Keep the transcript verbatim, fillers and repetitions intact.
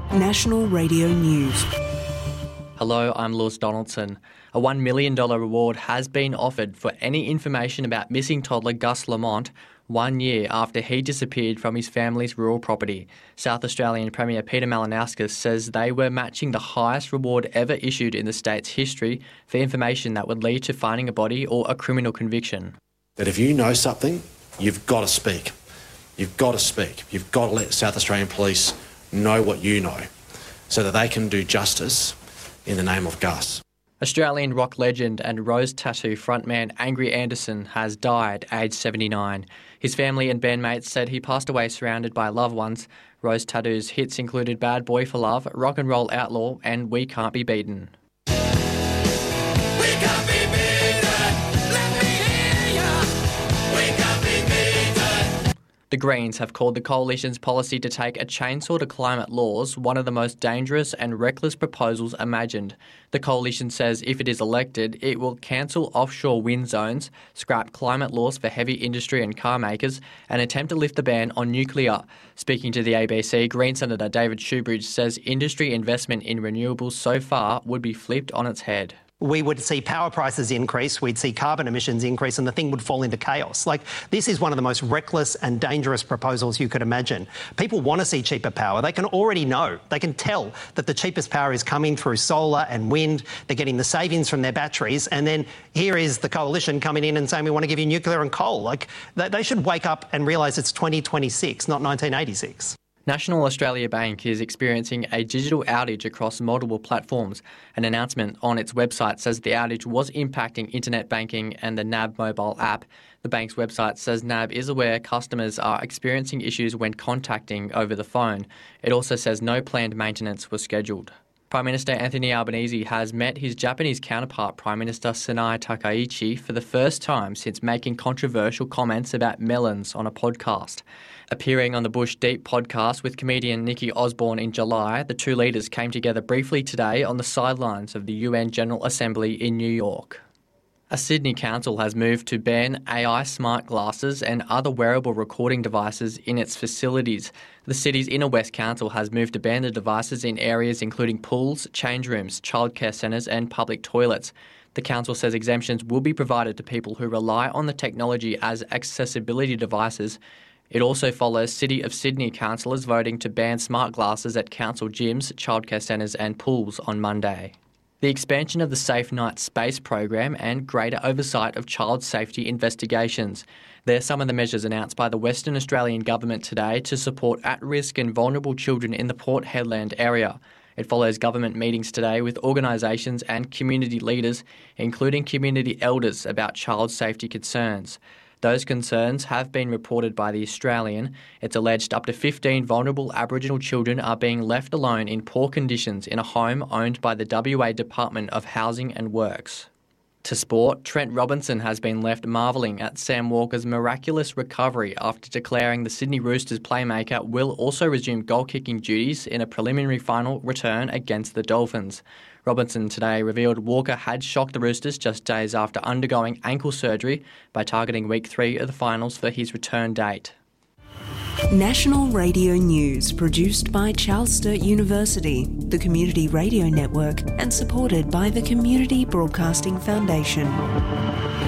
National Radio News. Hello, I'm Lewis Donaldson. A one million dollars reward has been offered for any information about missing toddler Gus Lamont one year after he disappeared from his family's rural property. South Australian Premier Peter Malinauskas says they were matching the highest reward ever issued in the state's history for information that would lead to finding a body or a criminal conviction. That if you know something, you've got to speak. You've got to speak. You've got to let South Australian Police know what you know so that they can do justice in the name of Gus. Australian rock legend and Rose Tattoo frontman Angry Anderson has died, aged seventy-nine. His family and bandmates said he passed away surrounded by loved ones. Rose Tattoo's hits included Bad Boy for Love, Rock and Roll Outlaw and We Can't Be Beaten. We can't be beaten. Let me hear ya. We can't be beaten. The Greens have called the Coalition's policy to take a chainsaw to climate laws one of the most dangerous and reckless proposals imagined. The Coalition says if it is elected, it will cancel offshore wind zones, scrap climate laws for heavy industry and car makers, and attempt to lift the ban on nuclear. Speaking to the A B C, Green Senator David Shoebridge says industry investment in renewables so far would be flipped on its head. We would see power prices increase, we'd see carbon emissions increase, and the thing would fall into chaos. Like, this is one of the most reckless and dangerous proposals you could imagine. People want to see cheaper power. They can already know, they can tell that the cheapest power is coming through solar and wind. They're getting the savings from their batteries. And then here is the Coalition coming in and saying, we want to give you nuclear and coal. Like, they should wake up and realise it's twenty twenty-six, not nineteen eighty-six. National Australia Bank is experiencing a digital outage across multiple platforms. An announcement on its website says the outage was impacting internet banking and the N A B mobile app. The bank's website says N A B is aware customers are experiencing issues when contacting over the phone. It also says no planned maintenance was scheduled. Prime Minister Anthony Albanese has met his Japanese counterpart, Prime Minister Sanae Takaichi, for the first time since making controversial comments about melons on a podcast. Appearing on the Bush Deep podcast with comedian Nikki Osborne in July, the two leaders came together briefly today on the sidelines of the U N General Assembly in New York. A Sydney council has moved to ban A I smart glasses and other wearable recording devices in its facilities. The city's Inner West Council has moved to ban the devices in areas including pools, change rooms, childcare centres and public toilets. The council says exemptions will be provided to people who rely on the technology as accessibility devices. It also follows City of Sydney councillors voting to ban smart glasses at council gyms, childcare centres and pools on Monday. The expansion of the Safe Night Space program and greater oversight of child safety investigations. They're some of the measures announced by the Western Australian Government today to support at-risk and vulnerable children in the Port Hedland area. It follows government meetings today with organisations and community leaders, including community elders, about child safety concerns. Those concerns have been reported by The Australian. It's alleged up to fifteen vulnerable Aboriginal children are being left alone in poor conditions in a home owned by the W A Department of Housing and Works. To sport, Trent Robinson has been left marvelling at Sam Walker's miraculous recovery after declaring the Sydney Roosters playmaker will also resume goal-kicking duties in a preliminary final return against the Dolphins. Robinson today revealed Walker had shocked the Roosters just days after undergoing ankle surgery by targeting week three of the finals for his return date. National Radio News, produced by Charles Sturt University, the Community Radio Network, and supported by the Community Broadcasting Foundation.